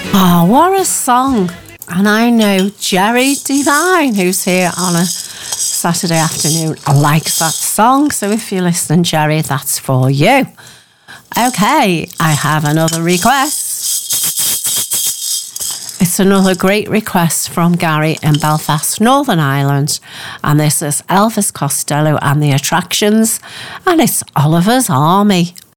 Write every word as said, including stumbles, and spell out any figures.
Oh, what a song. And I know Jerry Devine, who's here on a Saturday afternoon, likes that song. So if you're listening, Jerry, that's for you. Okay, I have another request. It's another great request from Gary in Belfast, Northern Ireland. And this is Elvis Costello and the Attractions. And it's Oliver's Army.